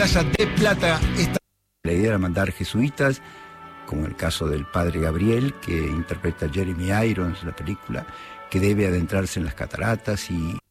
Playa de Plata. La idea era mandar jesuitas, como el caso del padre Gabriel, que interpreta Jeremy Irons, la película, que debe adentrarse en las cataratas y